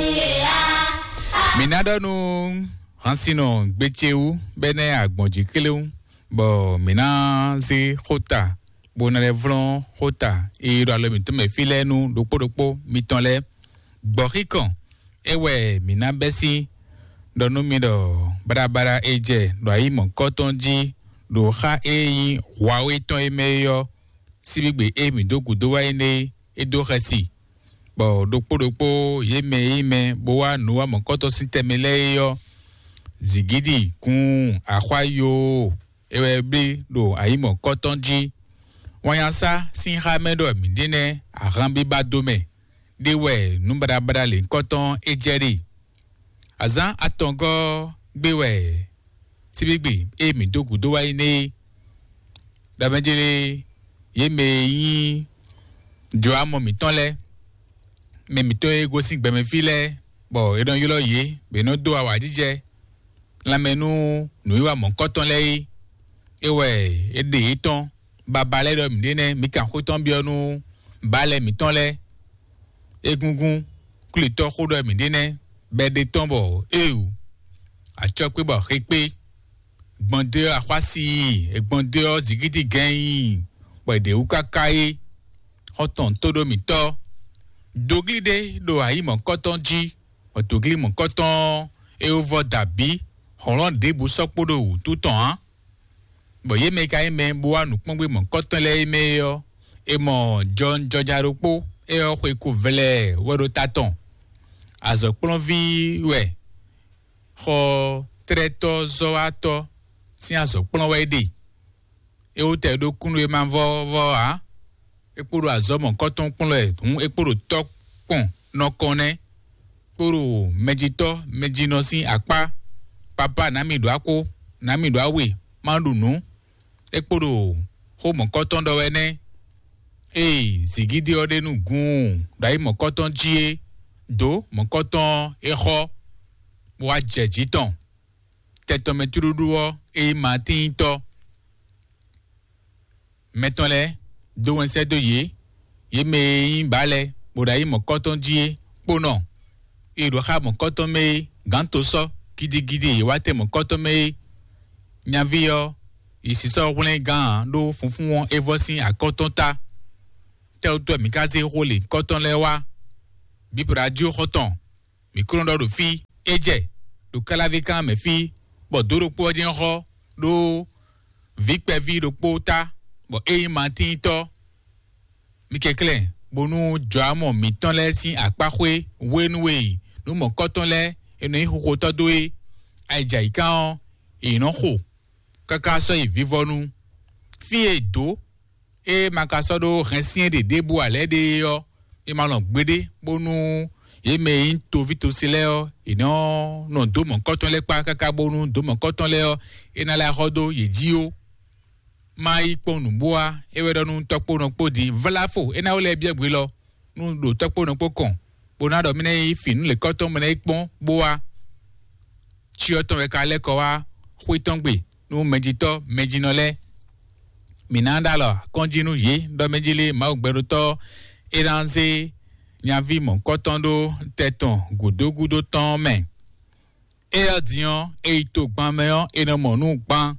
Minadonu hansino gbecheu bene agbonji keleu bo mina zi khota bonale vlon khota e ro alo mi to me filenu dopodopo mitonle gborikan ewe mina besi donu mi do barabara eje do ayi mon kotonji do kha eyin wawe ton emeyo sibigbe emi dogudo wa ene edo khasi bo dopodopo yeme bo wa no wa mon koto sintemele yo zigidi kun akwayo ewe bi do ayi mon kotonji wanyansa sin ha medo mi dine arambi badome dewe numbarabara le koton ejeri azan atongo gbewe sibigbe emi dogudo wa ene dabejele yeme yin jo amo mi tonle me mi to ego sin gbe me file bo edon yo lo ye be no do awa jije lamenu nu iwa mon koton le ewe ede iton baba le do mi dene mi kan ko ton bi onu bale mi tonle egungun kule to ko do mi dene be de tombo ewu a chokpe bo repe gbonde akwasi egbonde zigidi gan bo de ukakai hoton todo mi to doglide do ayi mon koton ji o dogli mon koton e ovo dabi horon de bu sopodo tout temps bo ye me kai me bo anu pongbe mon koton le me yo e mo John Jojaropo e o kwe ku vele wodo taton azo plonvi we ho treto zoato si azo plon we de e o te do kunu e man vo a ekporo azomo koton kunle ekporo tok kon no kone poro mejito mejino si apa papa na mi do ako na mi do awe mandunu ekporo ho mo koton do wene zigidi ode nu gun dai mo koton jie do mo koton eho wa jejiton teto meturuduo matin to metonle do wense do ye me bale bodayi mo koton jie pono e do ha mo koton me ganto so gidigidi wa te mo koton me nyavio isiso wulen gan do funfun won evosin akoton ta te o to mi kaze role koton lewa bi radio koton mi krondo do fi eje do kalave kan me fi bo do po jin ho do vikpe vi do pota bo matin to mi kekle bonu joamo mi tonle si apakwe wenwe no mo kotonle eno ihoko to doe aija ikan eno ho kaka so vivonu fi edo makaso do rensin de debu ale de yo e malon gbede bonu yeme into vito sileo eno no do mo kotonle pa kaka bonu do mo kotonle yo ena la hodo yejio mai ponu boa ewe nu topo no podi vlafo ena ole biegbe lo nu do topo no pokon bonado mine fin le koton mine ipon boa chi oton we kale ko wa huitongbe nu mejito mejinole minanda lo konjinu ye do mejile ma ogbero to eranze nyavi mon koton do teton gudo ton men e adion e to gban meyon eno mo nu gban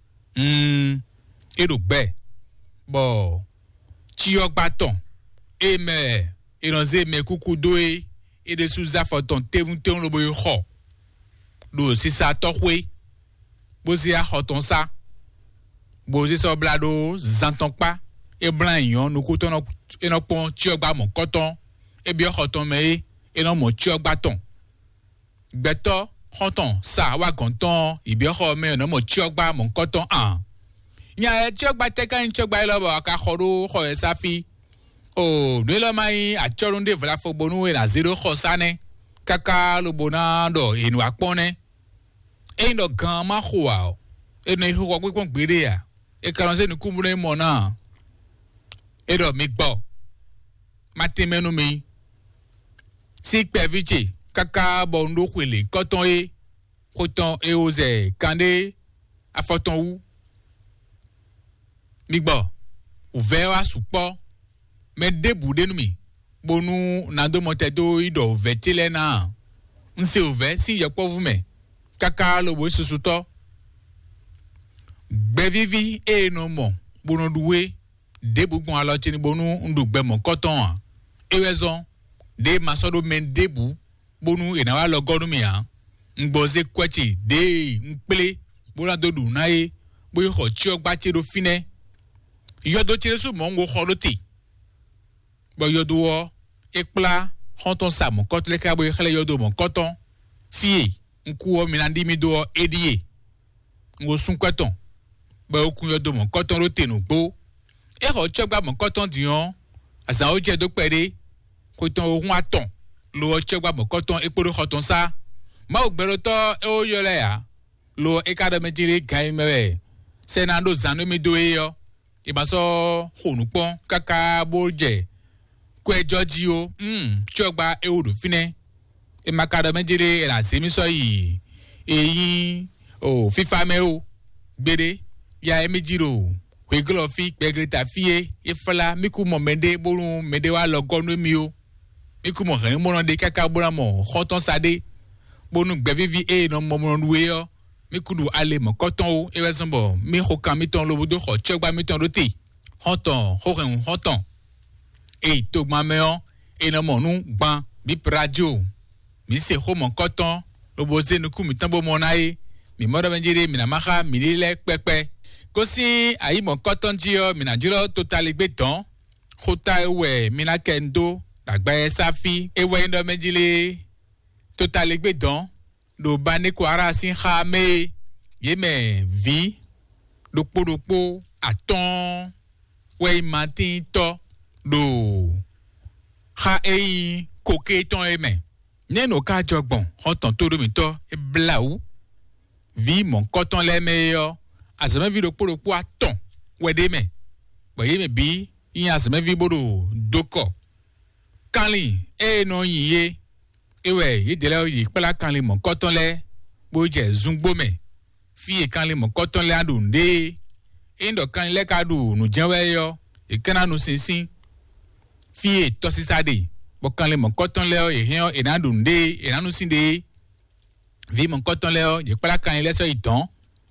erugbe bo chi ogbaton eme iranze me kuku doe e de souza foton tevunte on lo boy ho do si sa tohwe bo si a hoton sa bo si so blado zanton pa e blan yon no koton eno pon chi ogba mon koton e bi hoton me eno mo chi ogbaton gbeto hoton sa wa gonton ibi ho me no mo chi ogba mon koton an nya chogba teka in chogba lo ba ka khoru kho esafi o no lo mai a chorunde vla fo bonu e na zero kho sane kaka lo bonando enu apone e ndo gan ma khoa e no ihu ko pon gbere ya e karanse ni kumure mo na e do mi gbo matimenu mi si peviche kaka bondo kwele koton e oze kande afoton wu Migbo, ouvert à soupo, mais debout de nous. bonu nando motedo ido vetile na nse ove si yepo vume kaka lo bo susuto gbevivi e no mo bono duwe de bugbon alo chini bonu ndu gbemo koton ewezon de masodo men debu bonu ina wa lo godun mi han ngboze kwechi de npele bora dodu nae bo ho chi ogba che do fine yodo chire su mo ngo holoti bo yodo wo ekpla honton sa mo kotle ka bo khale yodo mo koton fie nku o minandi mi do edie ngo sun kweton bo okun yodo mo koton ro tenu gbo e ho chi ogba mo koton dion asan o je do pere ko ton ohun aton lo o chi ogba mo koton eporo hoton sa ma ogbero to e o yole ya lo academy jire gai mewe senando zanu mi do yo ibaso honupon kaka boje kwe joji o chogba e odu fine e makademy jire la semi so yi eyin o fifa me o gbere ya emejiro we glo fi pegreta fie e fala miku mo mende borun mede wa logonu mi o miku mo han mo de kaka bora mo khoton sade bonu gbevivi e no mo mo nuwe yo mikudu ale mo koton o ewezombo mi hokan mi ton lobodo ho chegba mi ton roti hoton horen hoton e to gba meon e no mo nu gban bi radio mi se ho mo koton loboze nu ku mi tan bo mo nae mi modo benjire mi na maha mi lile pepe ko si ayi mo koton ji o mi na jiro total gbe ton khota ewe mi na kendo dagba safi ewe ndo menjile total gbe don do bane ko ara sin kha me yeme vi do podopo aton we matin to do kha e koke ton eme neno ka jogbon hoton to do mi to e blau vi mon koton le me yo azeme vi do podopo aton we de me bo yeme bi yin azeme vi bodo doko kanli e no yiye ewe yedele yi pela kan le mo koton le bo je zungbo me fi e kan le mo koton le adunde indo kan le kadu nu jenwe yo e kana nu sinsin fi e to sisade bo kan le mo koton le e hen e adunde e nanu sinde vi mo koton le ye pela kan le so idan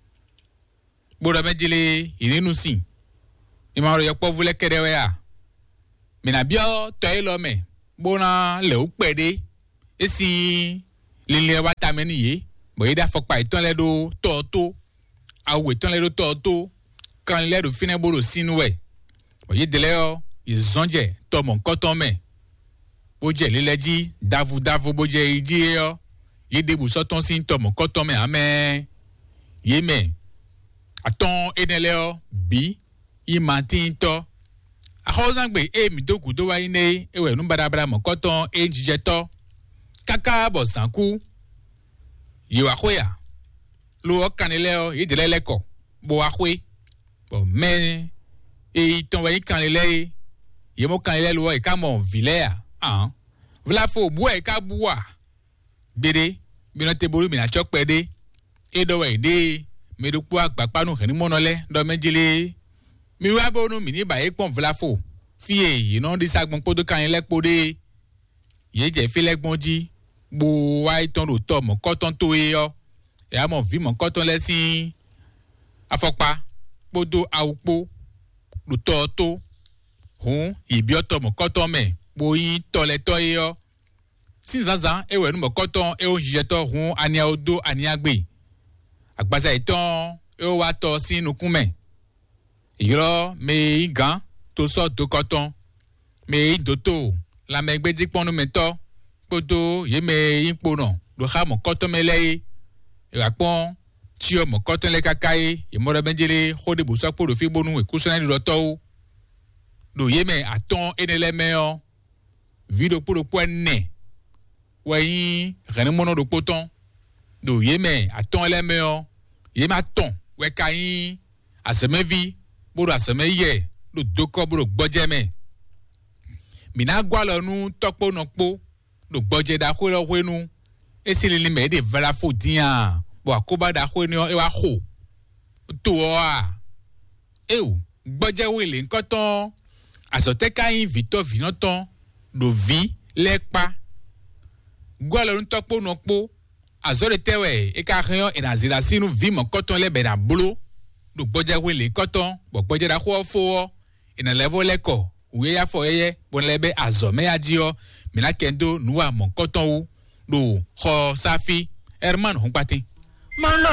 bo do mejele irinu sin e ma ro yo po vule kedewe ya me na bio to e lo me bona le o pede esi lele wa ta meni ye bo ida fokpa iton le do toto awe ton le do toto kan le do fine boro sinu we bo ye dele o izonje to mon koton me bo je leleji davu bo je iji yo ye debu soton sin to mon koton me ame ye me aton enele o bi yi mantin to ahozangbe e mi doku do wa ine ewe nu badabra mon koton e jije to kaka bo sanku yiwa khoya lo okanile o idile leko bo ahwe bo me e ton wa ikanile ye mo kanile lo e ka mo vilea vla fo bu e ka buwa gbede bi no te boru mi na chokpede e do we de me do po agbapa nu hen mo no le do mejile mi wa bo nu mi ni ba e pon vla fo fi e yi no di sagbon podo kanile pode ye je fi legbon ji bo wa iton do to mo koton to e yo e a mo vi mo koton le sin afopa podo awupo do to hun ibi oto mo koton me bo yin to le to e yo sin zanzan e we nu mo koton e o jije to hun ani odo ani agbe agbasa iton e o wa to sinu kun me iro me igan to so do koton me doto la me gbe diponu me to podo ye me impo no do ha mo koton me le rapon ti o mo koton le kakai e mo benjele khode bu so podo fi bonu e kusona do to do ye me aton enele me o video podo ne wayi rene mono do poton do ye me aton ele me o ye ma ton we kai aseme vi bodo aseme ye do doko bodo gboje me mina gwalo nu topo no po do gboje da ko lo wenu esilili me de vala fo dia bo akoba da ko ni e wa ho to a gboje wele nkan ton asote kai vito vinoton do vi lekpa gwalo ntokpo no po azore tewe e ka rion e na zira sinu vi mo koton le be na blo do gboja we le koton bo gboja da kho fo e na level leko uye ya fo yeye bon lebe azo me adio mi na kendo nuwa mo koton u do kho safi herman hun pati